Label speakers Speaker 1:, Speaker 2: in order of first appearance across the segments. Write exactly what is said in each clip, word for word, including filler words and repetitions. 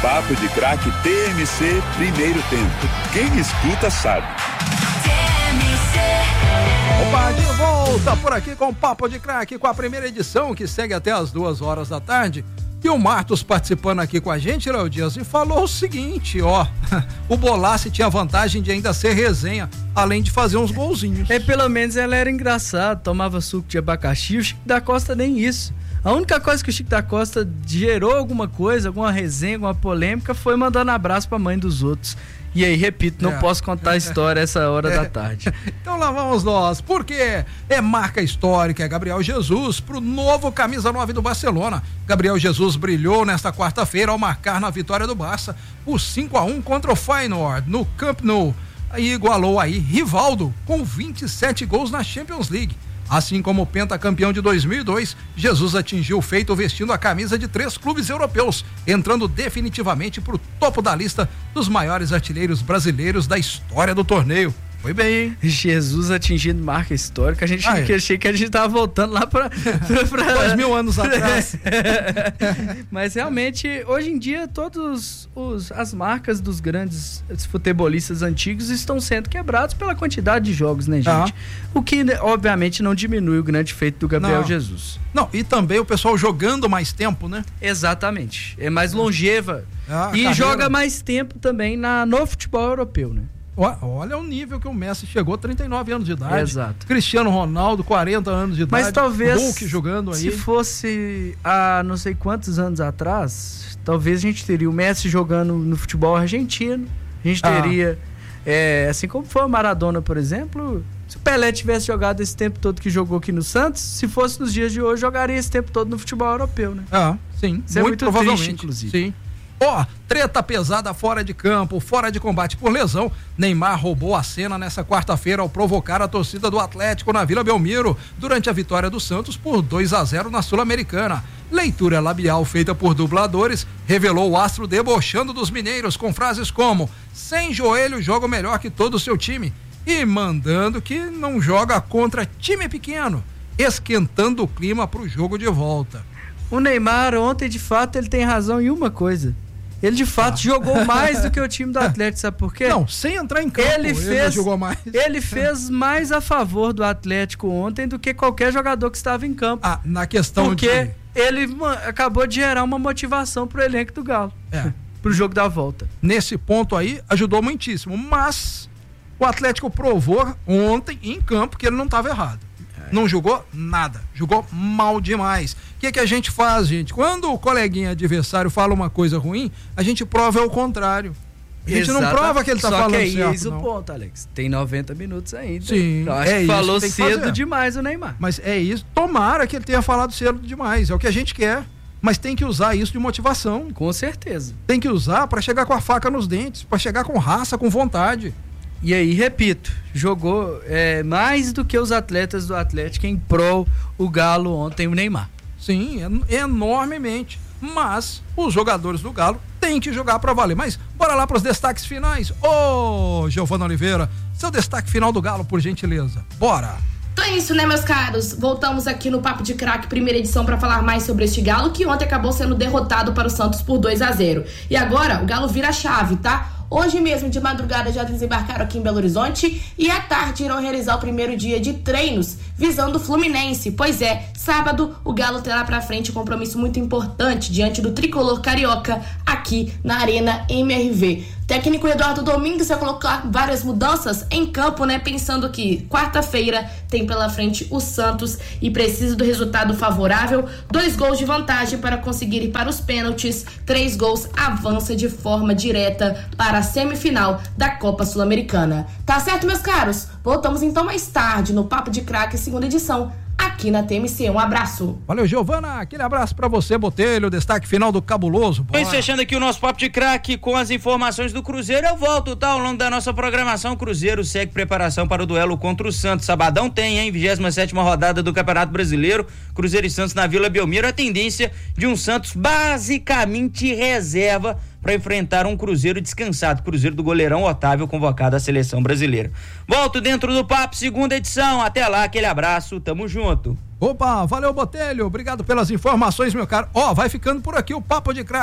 Speaker 1: Papo de Craque T M C, primeiro tempo. Quem escuta sabe.
Speaker 2: Opa, de volta por aqui com o Papo de Craque, com a primeira edição que segue até as duas horas da tarde. E o Martos participando aqui com a gente, Léo Dias, e falou o seguinte, ó, o Bolassi tinha vantagem de ainda ser resenha, além de fazer uns golzinhos.
Speaker 3: É, pelo menos ela era engraçada, tomava suco de abacaxi, o Chico da Costa nem isso. A única coisa que o Chico da Costa gerou alguma coisa, alguma resenha, alguma polêmica, foi mandando abraço pra mãe dos outros. E aí, repito, não é. posso contar a história essa hora é. da tarde.
Speaker 2: Então lá vamos nós, porque é marca histórica, é Gabriel Jesus pro novo camisa nove do Barcelona. Gabriel Jesus brilhou nesta quarta-feira ao marcar na vitória do Barça por cinco a um contra o Feyenoord no Camp Nou. Aí igualou aí Rivaldo com vinte e sete gols na Champions League. Assim como o pentacampeão de dois mil e dois, Jesus atingiu o feito vestindo a camisa de três clubes europeus, entrando definitivamente para o topo da lista dos maiores artilheiros brasileiros da história do torneio. Foi bem, hein?
Speaker 3: Jesus atingindo marca histórica. A gente ah, é. achei que a gente tava voltando lá para
Speaker 2: dois mil anos atrás.
Speaker 3: Mas realmente, hoje em dia, todas as marcas dos grandes futebolistas antigos estão sendo quebrados pela quantidade de jogos, né, gente? Ah. O que, obviamente, não diminui o grande feito do Gabriel
Speaker 2: não.
Speaker 3: Jesus.
Speaker 2: Não, e também o pessoal jogando mais tempo, né?
Speaker 3: Exatamente. É mais longeva. Ah, e carreira. Joga mais tempo também na, no futebol europeu, né?
Speaker 2: Olha o nível que o Messi chegou, trinta e nove anos de idade.
Speaker 3: Exato.
Speaker 2: Cristiano Ronaldo, quarenta anos de idade.
Speaker 3: Mas talvez,
Speaker 2: Hulk jogando aí.
Speaker 3: Se fosse há não sei quantos anos atrás, talvez a gente teria o Messi jogando no futebol argentino. A gente teria, ah. é, assim como foi o Maradona, por exemplo, se o Pelé tivesse jogado esse tempo todo que jogou aqui no Santos, se fosse nos dias de hoje, jogaria esse tempo todo no futebol europeu, né?
Speaker 2: Ah, sim.
Speaker 3: Isso muito, é muito provavelmente, triste, inclusive.
Speaker 2: Sim. Ó, oh, treta pesada fora de campo, fora de combate por lesão. Neymar roubou a cena nessa quarta-feira ao provocar a torcida do Atlético na Vila Belmiro durante a vitória do Santos por dois a zero na Sul-Americana. Leitura labial feita por dubladores revelou o astro debochando dos mineiros com frases como: sem joelho joga melhor que todo o seu time, e mandando que não joga contra time pequeno, esquentando o clima pro jogo de volta.
Speaker 3: O Neymar ontem, de fato, ele tem razão em uma coisa. Ele de fato ah. jogou mais do que o time do Atlético, sabe por quê?
Speaker 2: Não, sem entrar em campo,
Speaker 3: ele, fez,
Speaker 2: ele jogou mais.
Speaker 3: Ele fez mais a favor do Atlético ontem do que qualquer jogador que estava em campo.
Speaker 2: Ah, na questão
Speaker 3: porque
Speaker 2: de...
Speaker 3: Porque ele acabou de gerar uma motivação pro elenco do Galo.
Speaker 2: É.
Speaker 3: Pro jogo da volta.
Speaker 2: Nesse ponto aí, ajudou muitíssimo. Mas o Atlético provou ontem em campo que ele não estava errado. Não jogou nada, jogou mal demais. O que que a gente faz, gente? Quando o coleguinha adversário fala uma coisa ruim, a gente prova o contrário. A gente Exato. não prova que ele tá
Speaker 3: Só
Speaker 2: falando
Speaker 3: que é
Speaker 2: certo,
Speaker 3: isso
Speaker 2: não.
Speaker 3: o ponto, Alex. Tem noventa minutos ainda.
Speaker 2: Sim,
Speaker 3: eu acho
Speaker 2: é
Speaker 3: que
Speaker 2: isso
Speaker 3: falou
Speaker 2: que
Speaker 3: cedo
Speaker 2: fazer.
Speaker 3: demais o Neymar.
Speaker 2: Mas é isso. Tomara que ele tenha falado cedo demais. É o que a gente quer. Mas tem que usar isso de motivação.
Speaker 3: Com certeza.
Speaker 2: Tem que usar para chegar com a faca nos dentes, para chegar com raça, com vontade.
Speaker 3: E aí, repito, jogou é, mais do que os atletas do Atlético em prol o Galo ontem, o Neymar.
Speaker 2: Sim, enormemente. Mas os jogadores do Galo têm que jogar para valer. Mas bora lá para os destaques finais. Ô, oh, Giovana Oliveira, seu destaque final do Galo, por gentileza. Bora!
Speaker 4: Então é isso, né, meus caros? Voltamos aqui no Papo de Craque, primeira edição, para falar mais sobre este Galo, que ontem acabou sendo derrotado para o Santos por dois a zero. E agora o Galo vira a chave, tá? Hoje mesmo, de madrugada, já desembarcaram aqui em Belo Horizonte e à tarde irão realizar o primeiro dia de treinos visando o Fluminense. Pois é, sábado o Galo terá pra frente um compromisso muito importante diante do tricolor carioca aqui na Arena M R V. O técnico Eduardo Domingues vai colocar várias mudanças em campo, né? Pensando que quarta-feira tem pela frente o Santos e precisa do resultado favorável. Dois gols de vantagem para conseguir ir para os pênaltis. Três gols avança de forma direta para a semifinal da Copa Sul-Americana. Tá certo, meus caros? Voltamos então mais tarde no Papo de Craque, segunda edição, aqui na T M C. Um abraço.
Speaker 2: Valeu, Giovana. Aquele abraço pra você, Botelho. Destaque final do Cabuloso.
Speaker 5: Pois fechando aqui o nosso Papo de Craque com as informações do Cruzeiro, eu volto, tá? Ao longo da nossa programação, o Cruzeiro segue preparação para o duelo contra o Santos. Sabadão tem, hein? vigésima sétima rodada do Campeonato Brasileiro. Cruzeiro e Santos na Vila Belmiro. A tendência de um Santos basicamente reserva para enfrentar um Cruzeiro descansado, Cruzeiro do goleirão Otávio, convocado à seleção brasileira. Volto dentro do Papo, segunda edição. Até lá, aquele abraço, tamo junto.
Speaker 2: Opa, valeu, Botelho, obrigado pelas informações, meu caro. Ó, oh, vai ficando por aqui o Papo de Craque,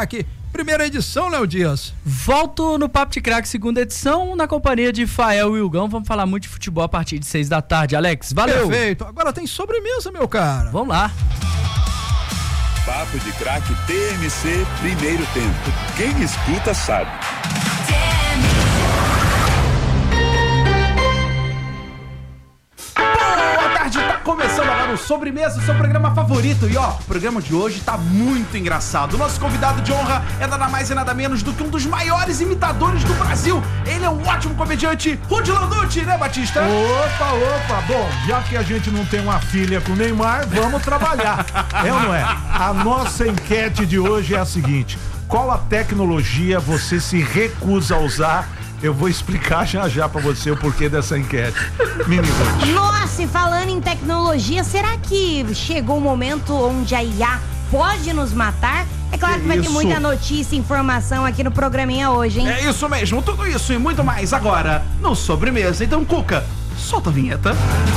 Speaker 2: primeira edição, Léo Dias.
Speaker 3: Volto no Papo de Craque, segunda edição, na companhia de Fael e Wilgão. Vamos falar muito de futebol a partir de seis da tarde, Alex. Valeu.
Speaker 2: Perfeito. Agora tem sobremesa, meu cara.
Speaker 3: Vamos lá.
Speaker 1: Papo de Craque T M C, primeiro tempo. Quem escuta sabe.
Speaker 6: Boa tarde, tá começando agora o Sobremesa, o seu programa favorito. E ó, o programa de hoje tá muito engraçado. O nosso convidado de honra é nada mais e nada menos do que um dos maiores imitadores do Brasil. Ele é um ótimo comediante, Rudy Landucci, né, Batista?
Speaker 7: Opa, opa, bom, já que a gente não tem uma filha com o Neymar, vamos trabalhar. É ou não é? A nossa enquete de hoje é a seguinte: qual a tecnologia você se recusa a usar? Eu vou explicar já já pra você o porquê dessa enquete. Menino.
Speaker 8: Nossa, e falando em tecnologia, será que chegou o momento onde a I A pode nos matar? É claro que vai ter muita notícia e informação aqui no programinha hoje, hein?
Speaker 6: É isso mesmo, tudo isso e muito mais agora no Sobremesa. Então, Cuca, solta a vinheta.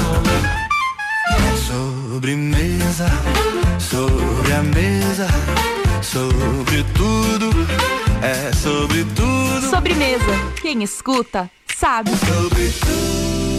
Speaker 9: Sobremesa, sobre a mesa, sobre tudo, é sobre tudo.
Speaker 10: Sobremesa, quem escuta sabe.
Speaker 9: Sobre tudo.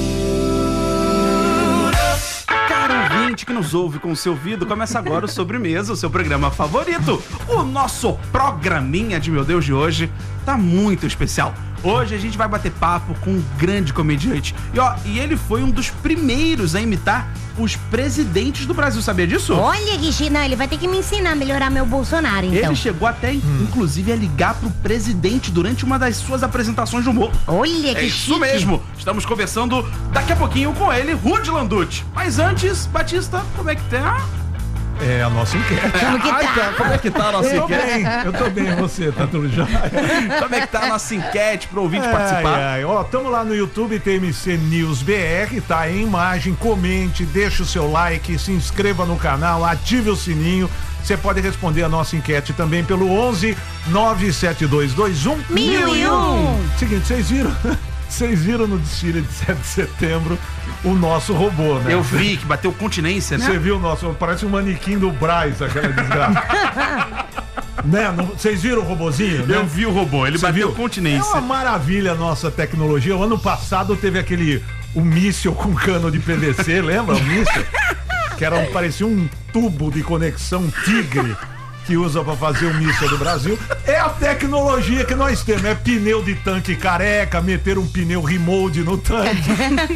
Speaker 6: Caro ouvinte que nos ouve com o seu ouvido, começa agora o Sobremesa, o seu programa favorito. O nosso programinha de meu Deus de hoje tá muito especial. Hoje a gente vai bater papo com um grande comediante. E ó, e ele foi um dos primeiros a imitar os presidentes do Brasil, sabia disso?
Speaker 8: Olha, Guixi, não, ele vai ter que me ensinar a melhorar meu Bolsonaro, então.
Speaker 6: Ele chegou até, hum. inclusive, a ligar pro presidente durante uma das suas apresentações de humor.
Speaker 8: Olha, que
Speaker 6: É isso
Speaker 8: chique.
Speaker 6: mesmo. Estamos conversando daqui a pouquinho com ele, Rudy Landucci. Mas antes, Batista, como é que tá?
Speaker 7: É a nossa enquete.
Speaker 8: Como que
Speaker 6: Ai,
Speaker 8: tá?
Speaker 6: Como é que tá a nossa
Speaker 7: Eu tô
Speaker 6: enquete?
Speaker 7: bem, eu tô bem, você, tá tudo já?
Speaker 6: Como é que tá a nossa enquete pro ouvinte
Speaker 7: Ai,
Speaker 6: participar?
Speaker 7: ai, ó, tamo lá no YouTube, T M C News B R, tá em imagem, comente, deixa o seu like, se inscreva no canal, ative o sininho. Você pode responder a nossa enquete também pelo onze nove sete dois dois um
Speaker 8: Mil e um.
Speaker 7: Seguinte, vocês viram? Vocês viram no desfile de sete de setembro o nosso robô, né?
Speaker 6: Eu vi que bateu continência, né?
Speaker 7: Você viu o nosso, parece um manequim do Braz, aquela desgraça. Né? Não- Vocês viram o robozinho, né?
Speaker 6: Eu vi o robô, ele
Speaker 7: Você
Speaker 6: bateu
Speaker 7: viu?
Speaker 6: continência.
Speaker 7: É uma maravilha a nossa tecnologia. O ano passado teve aquele o míssil com cano de P V C, lembra o míssil? Que era um, parecia um tubo de conexão Tigre que usa pra fazer o míssil do Brasil. É a tecnologia que nós temos. É pneu de tanque careca, meter um pneu remold no tanque.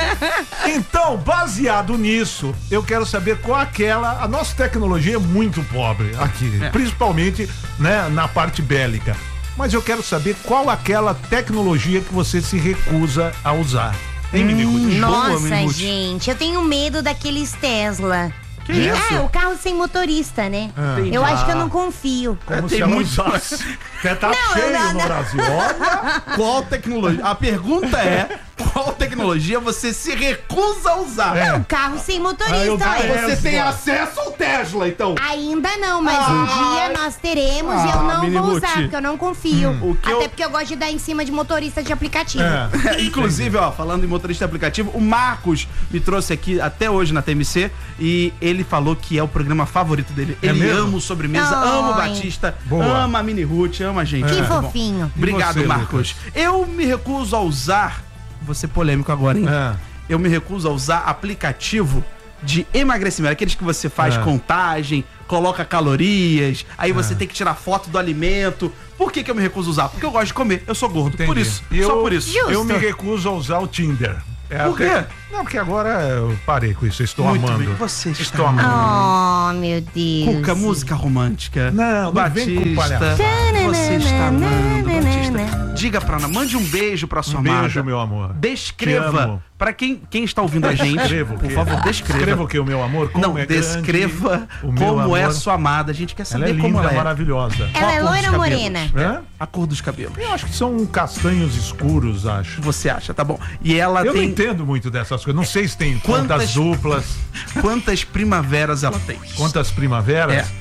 Speaker 7: Então, baseado nisso, eu quero saber qual aquela... A nossa tecnologia é muito pobre aqui,
Speaker 6: É.
Speaker 7: principalmente, né, na parte bélica. Mas eu quero saber qual aquela tecnologia que você se recusa a usar. Hein, Minicuti?
Speaker 8: Nossa, gente, eu tenho medo daqueles Tesla.
Speaker 7: Que
Speaker 8: De-
Speaker 7: isso?
Speaker 8: É, o carro sem motorista, né?
Speaker 7: Ah.
Speaker 8: Eu acho que eu não confio.
Speaker 7: Como
Speaker 6: Tem
Speaker 7: se ela
Speaker 6: muito-
Speaker 7: usasse. Até tá
Speaker 8: Não,
Speaker 7: cheio
Speaker 8: não,
Speaker 7: no
Speaker 8: não.
Speaker 7: Brasil. Olha,
Speaker 6: Qual tecnologia? A pergunta é: qual tecnologia você se recusa a usar?
Speaker 7: É.
Speaker 8: O carro sem motorista,
Speaker 7: Ah, eu
Speaker 8: ué.
Speaker 7: Tesla.
Speaker 6: Você tem acesso ao Tesla, então.
Speaker 8: Ainda não, mas um dia nós teremos e eu
Speaker 6: Ah,
Speaker 8: não vou
Speaker 6: Minimuti.
Speaker 8: usar, porque eu não confio.
Speaker 6: O que
Speaker 8: Até
Speaker 6: eu-
Speaker 8: porque eu gosto de dar em cima de motorista de aplicativo.
Speaker 7: É.
Speaker 6: Inclusive, ó, falando em motorista aplicativo, o Marcos me trouxe aqui até hoje na T M C e ele falou que é o programa favorito dele.
Speaker 7: É
Speaker 6: Ele
Speaker 7: mesmo?
Speaker 6: ama o Sobremesa,
Speaker 8: Ai.
Speaker 6: ama o Batista,
Speaker 7: Boa.
Speaker 6: ama a Mini Ruth, ama a gente.
Speaker 8: Que
Speaker 6: Tá bom.
Speaker 8: fofinho.
Speaker 6: Obrigado,
Speaker 7: E você,
Speaker 6: Marcos. Eu me recuso a usar, vou ser polêmico agora, hein?
Speaker 7: É.
Speaker 6: Eu me recuso a usar aplicativo de emagrecimento, aqueles que você faz
Speaker 7: É.
Speaker 6: contagem, coloca calorias, aí você tem que tirar foto do alimento. Por que que eu me recuso a usar? Porque eu gosto de comer, eu sou gordo, por
Speaker 7: Entendi.
Speaker 6: isso,
Speaker 7: E
Speaker 6: só
Speaker 7: eu,
Speaker 6: por isso.
Speaker 7: Eu me recuso a usar o Tinder. É
Speaker 6: Por
Speaker 7: até-
Speaker 6: quê?
Speaker 7: Não, porque agora eu parei com isso, eu estou
Speaker 6: Muito
Speaker 7: amando.
Speaker 6: bem, você está
Speaker 7: Estou amando.
Speaker 8: Oh, meu Deus.
Speaker 6: Cuca, música romântica.
Speaker 7: Não, não vem com palhaçada.
Speaker 6: Você está amando, Batista. Diga pra Ana, mande um beijo pra sua
Speaker 7: Um
Speaker 6: amada.
Speaker 7: beijo, meu amor. Te
Speaker 6: Descreva.
Speaker 7: amo.
Speaker 6: Pra quem, quem está ouvindo a gente,
Speaker 7: Escreva o
Speaker 6: por
Speaker 7: quê?
Speaker 6: favor, descreva.
Speaker 7: Escreva o que, o meu amor? Como
Speaker 6: Não,
Speaker 7: é
Speaker 6: descreva
Speaker 7: grande, o meu
Speaker 6: como é a
Speaker 7: amor.
Speaker 6: sua amada. A gente quer
Speaker 7: Ela
Speaker 6: saber
Speaker 7: é linda,
Speaker 6: como ela é.
Speaker 7: maravilhosa.
Speaker 8: Ela é
Speaker 6: Qual a cor
Speaker 8: loira
Speaker 6: dos
Speaker 8: ou
Speaker 6: cabelos?
Speaker 8: morena?
Speaker 7: Hã?
Speaker 6: A cor dos cabelos.
Speaker 7: Eu acho que são castanhos escuros, acho.
Speaker 6: Você acha, tá bom. E ela
Speaker 7: Eu não
Speaker 6: tem
Speaker 7: entendo muito dessas coisas. Não sei se tem
Speaker 6: Quantas-
Speaker 7: quantas duplas,
Speaker 6: quantas primaveras ela tem?
Speaker 7: quantas primaveras.
Speaker 6: É.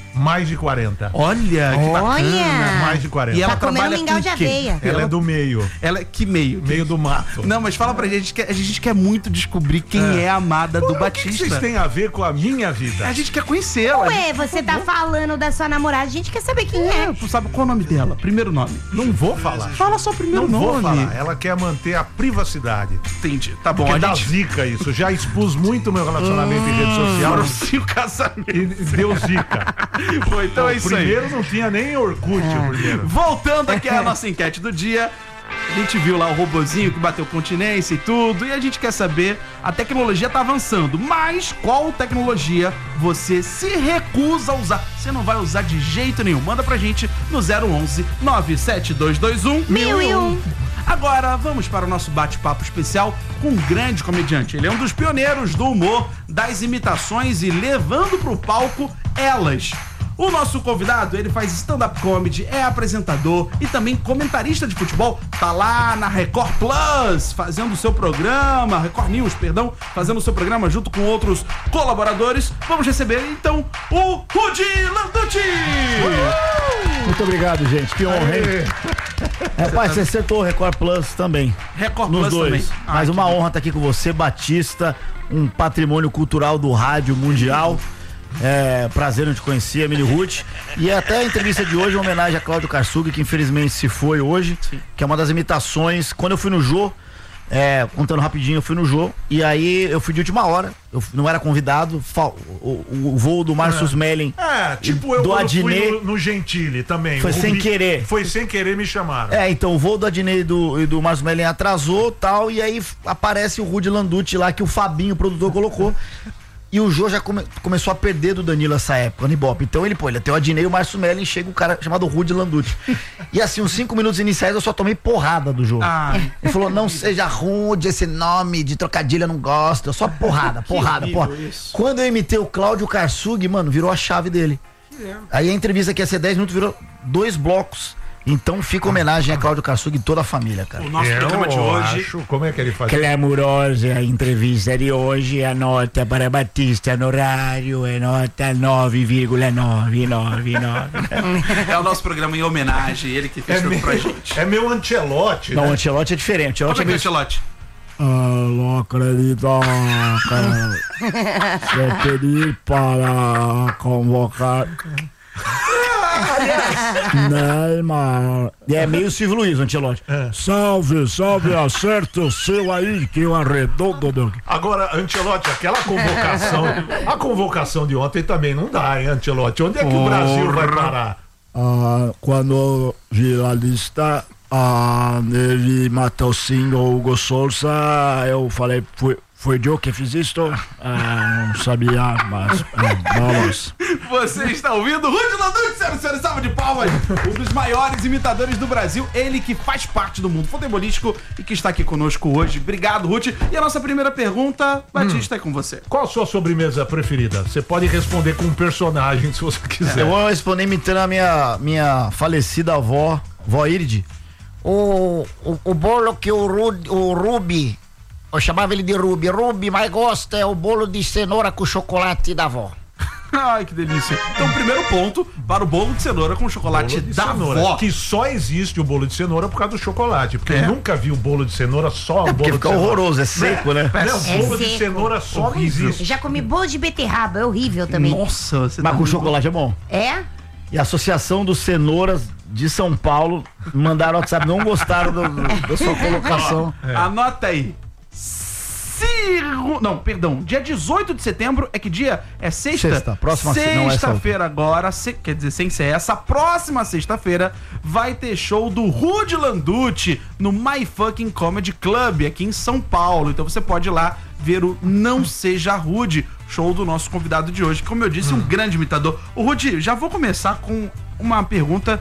Speaker 7: Mais de quarenta.
Speaker 6: Olha, que bacana.
Speaker 8: Olha!
Speaker 7: Mais de quarenta.
Speaker 6: E ela
Speaker 8: Tá comendo
Speaker 6: trabalha
Speaker 8: mingau
Speaker 6: com
Speaker 8: de
Speaker 6: quem?
Speaker 8: aveia.
Speaker 7: Ela é do meio.
Speaker 6: Ela, que meio?
Speaker 7: Meio do mato.
Speaker 6: Não, mas fala pra gente, a gente quer, a gente quer muito descobrir quem é, é a amada do
Speaker 7: Pô,
Speaker 6: Batista.
Speaker 7: O que, que vocês têm a ver com a minha vida?
Speaker 6: A gente quer conhecê-la.
Speaker 8: Ué, você tá falando da sua namorada, a gente quer saber quem é.
Speaker 6: Tu sabe qual é o nome dela? Primeiro nome.
Speaker 7: Não vou falar.
Speaker 6: Fala só o primeiro
Speaker 7: Não
Speaker 6: nome.
Speaker 7: vou falar. Ela quer manter a privacidade.
Speaker 6: Entendi. Tá bom,
Speaker 7: Porque
Speaker 6: a
Speaker 7: dá
Speaker 6: gente...
Speaker 7: zica isso. Já expus muito meu relacionamento em rede social.
Speaker 6: Foram cinco casamentos.
Speaker 7: E deu zica.
Speaker 6: Foi, então
Speaker 7: Bom,
Speaker 6: é isso
Speaker 7: primeiro
Speaker 6: aí.
Speaker 7: não tinha nem Orkut, o primeiro.
Speaker 6: Voltando aqui à nossa enquete do dia. A gente viu lá o robozinho que bateu continência e tudo, e a gente quer saber, a tecnologia tá avançando, mas qual tecnologia você se recusa a usar? Você não vai usar de jeito nenhum. Manda pra gente no zero onze, nove sete dois dois um,
Speaker 8: Mil e um.
Speaker 6: Agora vamos para o nosso bate-papo especial com um grande comediante. Ele é um dos pioneiros do humor, das imitações e levando pro palco elas. O nosso convidado, ele faz stand-up comedy, é apresentador e também comentarista de futebol. Tá lá na Record Plus, fazendo o seu programa, Record News, perdão, fazendo o seu programa junto com outros colaboradores. Vamos receber, então, o Rudy Landucci!
Speaker 11: Muito obrigado, gente. Que honra, hein? Rapaz, você acertou o Record Plus também.
Speaker 6: Record
Speaker 11: Nos
Speaker 6: Plus
Speaker 11: dois.
Speaker 6: também.
Speaker 11: Mas
Speaker 6: Ai,
Speaker 11: uma
Speaker 6: que
Speaker 11: honra estar aqui com você, Batista, um patrimônio cultural do rádio mundial. É, prazer em te conhecer, Emílio Ruth. E até a entrevista de hoje é uma homenagem a Cláudio Karsug, que infelizmente se foi hoje. Sim. Que é uma das imitações. Quando eu fui no Jô, é, contando rapidinho, eu fui no Jô, e aí eu fui de última hora, eu não era convidado, o, o, o voo do Márcio
Speaker 7: É.
Speaker 11: Smelling.
Speaker 7: É, tipo eu
Speaker 11: do
Speaker 7: quando
Speaker 11: Adnet,
Speaker 7: fui no, no Gentili também.
Speaker 11: foi
Speaker 7: O
Speaker 11: sem
Speaker 7: Rubi-
Speaker 11: querer.
Speaker 7: Foi sem querer, me chamaram.
Speaker 11: É, então o voo do Adnet e do, e do Márcio Smelling atrasou tal, e aí f- aparece o Rudy Landucci lá, que o Fabinho, o produtor, colocou. E o Jô já come- começou a perder do Danilo essa época, no Ibope. Então ele, pô, ele tem o Adnet e o Márcio Smelling, chega o cara chamado Rudy Landucci. E assim, uns cinco minutos iniciais eu só tomei porrada do Jô.
Speaker 6: Ah.
Speaker 11: Ele falou, não seja Rudy, esse nome de trocadilho eu não gosto. Só porrada, porrada,
Speaker 6: horrível
Speaker 11: porra.
Speaker 6: isso.
Speaker 11: Quando eu imitei o Cláudio Karsug, mano, virou a chave dele. Aí a entrevista que ia ser dez minutos virou dois blocos. Então fica homenagem a Cláudio Karsug e toda a família, cara.
Speaker 6: O nosso
Speaker 7: Eu
Speaker 6: programa de hoje.
Speaker 7: acho- como é que ele faz?
Speaker 11: Clamorosa a entrevista de hoje, a nota para Batista no horário é nota nove vírgula nove nove nove.
Speaker 6: É o nosso programa em homenagem, ele que fez
Speaker 7: É
Speaker 6: tudo
Speaker 7: meu,
Speaker 6: pra gente.
Speaker 7: é meu Ancelotti,
Speaker 11: Não, o
Speaker 7: né?
Speaker 11: Ancelotti é diferente. O
Speaker 6: Como é que é,
Speaker 11: Ancelotti
Speaker 6: Ancelotti?
Speaker 11: é
Speaker 12: Ah, não acredito, cara. Você pedir para convocar Neymar.
Speaker 11: é meio Silvio Luiz, o Ancelotti.
Speaker 12: Salve, salve, acerta o seu aí, que eu arredondo do...
Speaker 7: Agora, Ancelotti, aquela convocação, a convocação de ontem também não dá, hein, Ancelotti? Onde é que o Brasil vai parar?
Speaker 12: Ah, quando jornalista, ah, ele matou sim o Hugo Souza, eu falei, foi, foi eu que fiz isto? Ah, não sabia, mas ah, vamos.
Speaker 6: Você está ouvindo Rudy Landucci, senhoras e senhores, salva de palmas, um dos maiores imitadores do Brasil, ele que faz parte do mundo futebolístico e que está aqui conosco hoje. Obrigado, Ruth. E a nossa primeira pergunta, Batista, é com você.
Speaker 7: Qual a sua sobremesa preferida? Você pode responder com um personagem, se você quiser.
Speaker 11: Eu vou responder imitando a minha, minha falecida avó, vó Iride. O, o, o bolo que o, Rudy, o Rubi, eu chamava ele de Rubi, Rubi mais gosta é o bolo de cenoura com chocolate da avó.
Speaker 6: Ai, que delícia. Então, primeiro ponto para o bolo de cenoura com chocolate
Speaker 7: Bolo de
Speaker 6: da
Speaker 7: cenoura,
Speaker 6: avó.
Speaker 7: que só existe o bolo de cenoura por causa do chocolate, porque
Speaker 6: É.
Speaker 7: eu nunca vi o bolo de cenoura só o
Speaker 11: É
Speaker 7: bolo
Speaker 11: porque
Speaker 7: de
Speaker 11: fica
Speaker 7: cenoura.
Speaker 11: horroroso, é seco, né?
Speaker 7: Não,
Speaker 8: É
Speaker 7: bolo de
Speaker 8: seco.
Speaker 7: cenoura só não
Speaker 6: Horrível.
Speaker 7: existe.
Speaker 8: Já comi bolo de beterraba, é horrível também.
Speaker 6: Nossa, você
Speaker 11: Mas
Speaker 6: tá
Speaker 11: com
Speaker 6: muito-
Speaker 11: chocolate é bom.
Speaker 8: É?
Speaker 11: E a Associação dos Cenouras de São Paulo mandaram WhatsApp, não gostaram do- do- da sua colocação.
Speaker 6: Anota aí. Cirro... Não, perdão. Dia dezoito de setembro é que dia? É sexta?
Speaker 11: Sexta, próxima se- não, essa
Speaker 6: Sexta-feira agora, se- quer dizer, sem ser essa, próxima sexta-feira vai ter show do Rudy Landucci no My Fucking Comedy Club aqui em São Paulo. Então você pode ir lá ver o Não Seja Rude, show do nosso convidado de hoje. Como eu disse, um grande imitador. O Rudy, já vou começar com uma pergunta